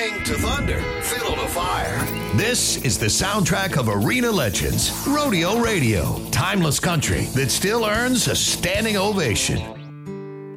lightning to thunder, fiddle to fire. This is the soundtrack of arena legends, Rodeo Radio, timeless country that still earns a standing ovation.